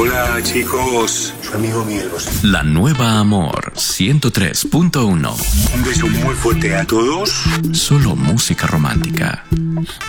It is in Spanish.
Hola, chicos. Su amigo Miguel Bosé. La Nueva Amor 103.1. Un beso muy fuerte a todos. Solo música romántica.